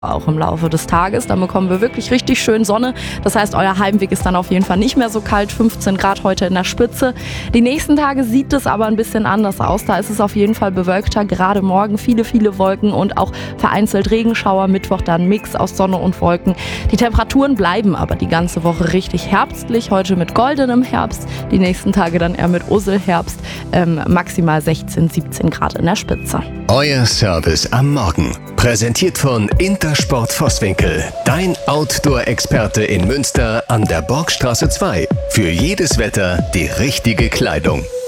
auch im Laufe des Tages. Dann bekommen wir wirklich richtig schön Sonne. Das heißt, euer Heimweg ist dann auf jeden Fall nicht mehr so kalt. 15 Grad heute in der Spitze. Die nächsten Tage sieht es aber ein bisschen anders aus. Da ist es auf jeden Fall bewölkter. Gerade morgen viele Wolken und auch vereinzelt Regenschauer. Mittwoch dann ein Mix aus Sonne und Wolken. Die Temperaturen bleiben aber die ganze Woche richtig herbstlich. Heute mit goldenem Herbst. Die nächsten Tage dann eher mit Usselherbst. Maximal 16, 17 Grad in der Spitze. Euer Service am Morgen. Präsentiert von Intersport Vosswinkel. Dein Outdoor-Experte in Münster an der Borgstraße 2. Für jedes Wetter die richtige Kleidung.